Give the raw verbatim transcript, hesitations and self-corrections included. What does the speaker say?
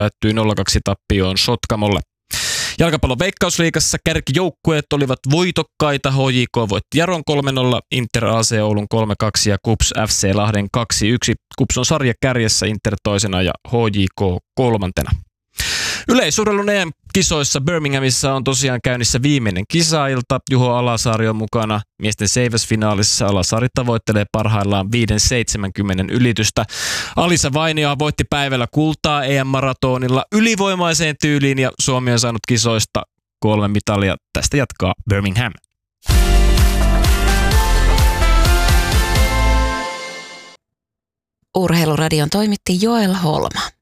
päättyi nolla kaksi tappioon Sotkamolle. Jalkapallon Veikkausliigassa kärkijoukkueet olivat voitokkaita. H J K voitti Jaron kolme nolla, Inter A C Oulun kolme kaksi ja KuPS F C Lahden kaksi yksi. KuPS on sarjakärjessä, Inter toisena ja H J K kolmantena. Yleisurheilun E M-kisoissa Birminghamissa on tosiaan käynnissä viimeinen kisailta. Juho Alasaari on mukana miesten seiväsfinaalissa. Alasaari tavoittelee parhaillaan viisi seitsemänkymmentä ylitystä. Alisa Vainio voitti päivällä kultaa E M-maratonilla ylivoimaiseen tyyliin ja Suomi on saanut kisoista kolme mitalia. Tästä jatkaa Birmingham. Urheiluradion toimitti Joel Holma.